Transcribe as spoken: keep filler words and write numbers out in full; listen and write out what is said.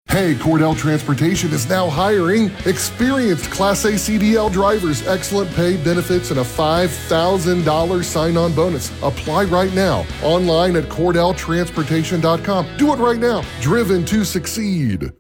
Hey, Cordell Transportation is now hiring experienced Class A C D L drivers, excellent pay, benefits, and a five thousand dollars sign-on bonus. Apply right now, online at cordell transportation dot com. Do it right now. Driven to succeed.